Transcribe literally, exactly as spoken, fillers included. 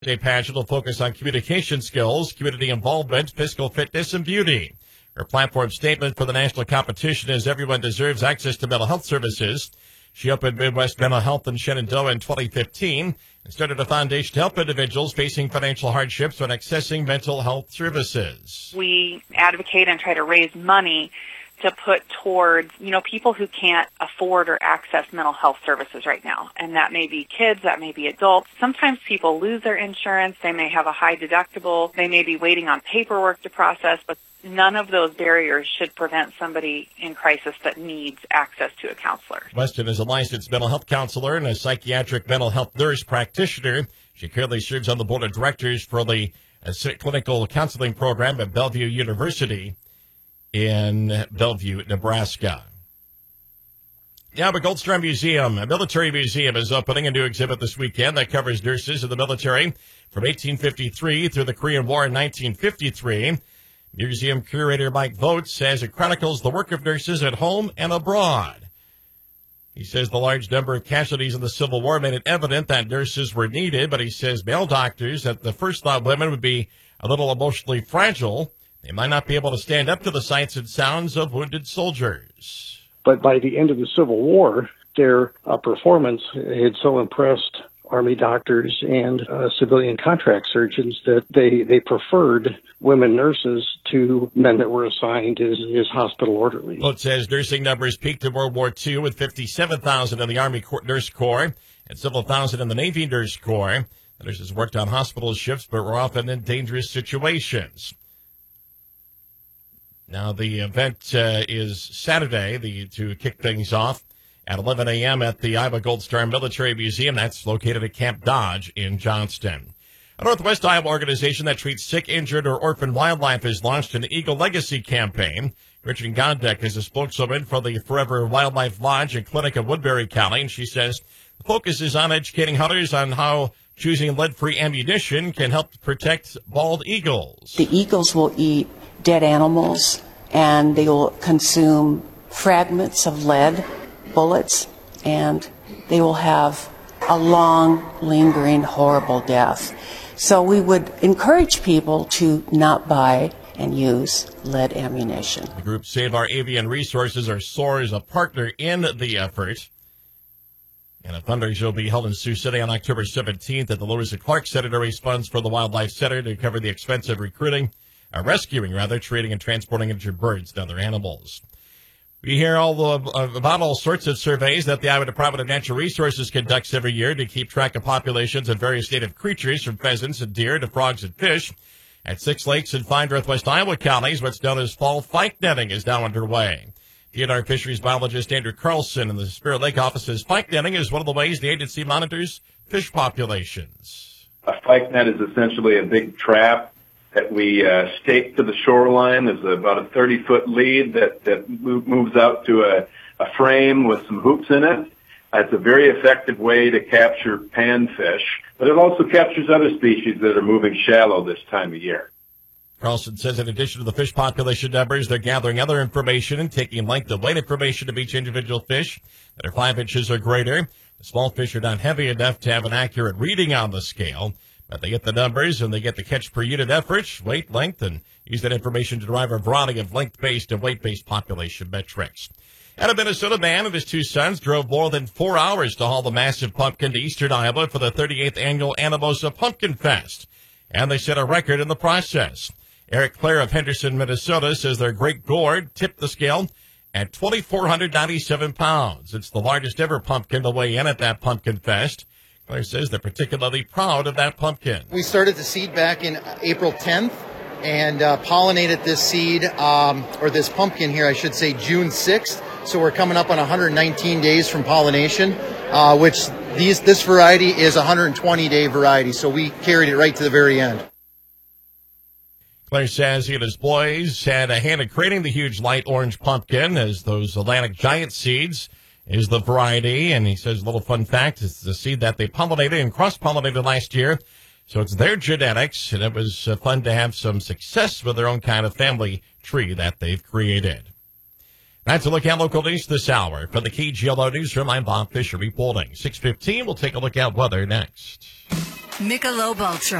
A pageant will focus on communication skills, community involvement, physical fitness, and beauty. Her platform statement for the national competition is everyone deserves access to mental health services. She opened Midwest Mental Health in Shenandoah in twenty fifteen and started a foundation to help individuals facing financial hardships when accessing mental health services. We advocate and try to raise money to put towards, you know, people who can't afford or access mental health services right now. And that may be kids, that may be adults. Sometimes people lose their insurance. They may have a high deductible. They may be waiting on paperwork to process, but none of those barriers should prevent somebody in crisis that needs access to a counselor. Weston is a licensed mental health counselor and a psychiatric mental health nurse practitioner. She currently serves on the board of directors for the uh, clinical counseling program at Bellevue University in Bellevue, Nebraska. The Iowa Gold Star Museum, a military museum, is opening a new exhibit this weekend that covers nurses in the military from eighteen fifty-three through the Korean War in nineteen fifty-three. Museum curator Mike Vogt says it chronicles the work of nurses at home and abroad. He says the large number of casualties in the Civil War made it evident that nurses were needed, but he says male doctors at the first thought women would be a little emotionally fragile. They might not be able to stand up to the sights and sounds of wounded soldiers. But by the end of the Civil War, their uh, performance had so impressed Army doctors and uh, civilian contract surgeons that they, they preferred women nurses to men that were assigned as, as hospital orderlies. Well, it says nursing numbers peaked in World War Two with fifty-seven thousand in the Army Nurse Corps and several thousand in the Navy Nurse Corps. The nurses worked on hospital shifts but were often in dangerous situations. Now, the event uh, is Saturday the, to kick things off at eleven a.m. at the Iowa Gold Star Military Museum. That's located at Camp Dodge in Johnston. A Northwest Iowa organization that treats sick, injured, or orphaned wildlife has launched an Eagle Legacy campaign. Richard Gondek is a spokeswoman for the Forever Wildlife Lodge and Clinic of Woodbury County, and she says the focus is on educating hunters on how choosing lead-free ammunition can help protect bald eagles. The eagles will eat dead animals, and they will consume fragments of lead bullets, and they will have a long, lingering, horrible death. So we would encourage people to not buy and use lead ammunition. The group Save Our Avian Resources, or SOAR, is a partner in the effort. And a fundraiser will be held in Sioux City on October seventeenth at the Lewis and Clark Center to raise funds for the Wildlife Center to cover the expense of recruiting, uh, rescuing, rather, treating and transporting injured birds and other animals. We hear all the, uh, about all sorts of surveys that the Iowa Department of Natural Resources conducts every year to keep track of populations of various native creatures, from pheasants and deer to frogs and fish. At Six Lakes and five northwest Iowa counties, what's known as fall pike netting is now underway. D N R fisheries biologist Andrew Carlson in the Spirit Lake office says pike netting is one of the ways the agency monitors fish populations. A pike net is essentially a big trap that we uh, stake to the shoreline. There's about a thirty-foot lead that, that moves out to a, a frame with some hoops in it. It's a very effective way to capture panfish, but it also captures other species that are moving shallow this time of year. Carlson says in addition to the fish population numbers, they're gathering other information and taking length and weight information of each individual fish that are five inches or greater. The small fish are not heavy enough to have an accurate reading on the scale, but they get the numbers and they get the catch per unit effort, weight, length, and use that information to derive a variety of length-based and weight-based population metrics. And a Minnesota man and his two sons drove more than four hours to haul the massive pumpkin to eastern Iowa for the thirty-eighth annual Anamosa Pumpkin Fest. And they set a record in the process. Eric Clare of Henderson, Minnesota, says their great gourd tipped the scale at two thousand four hundred ninety-seven pounds. It's the largest ever pumpkin to weigh in at that Pumpkin Fest. Clare says they're particularly proud of that pumpkin. We started the seed back in April tenth and uh, pollinated this seed, um, or this pumpkin here, I should say, June sixth. So we're coming up on one hundred nineteen days from pollination, uh, which these this variety is a one hundred twenty day variety. So we carried it right to the very end. Claire says he and his boys had a hand in creating the huge light orange pumpkin, as those Atlantic giant seeds is the variety. And he says a little fun fact, it's the seed that they pollinated and cross-pollinated last year. So it's their genetics, and it was uh, fun to have some success with their own kind of family tree that they've created. That's a look at local news this hour. For the Key G L O Newsroom, I'm Bob Fisher reporting. six fifteen, we'll take a look at weather next. Michelob Ultra.